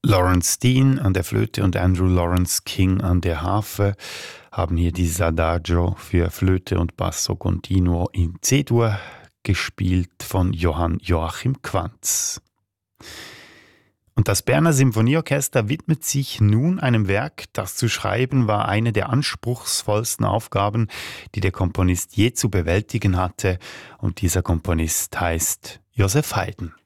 Lawrence Dean an der Flöte und Andrew Lawrence King an der Harfe haben hier dieses Adagio für Flöte und Basso Continuo in C-Dur gespielt von Johann Joachim Quantz. Und das Berner Symphonieorchester widmet sich nun einem Werk, das zu schreiben war eine der anspruchsvollsten Aufgaben, die der Komponist je zu bewältigen hatte. Und dieser Komponist heißt Joseph Haydn.